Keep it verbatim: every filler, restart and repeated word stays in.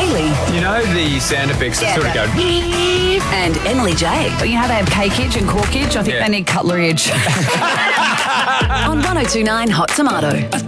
Bailey. You know the sound effects that Yeah, sort of that- go... And Emily J. But you know how they have cakeage and corkage? I think Yeah. they need cutleryage. On one oh two nine Hot Tomato.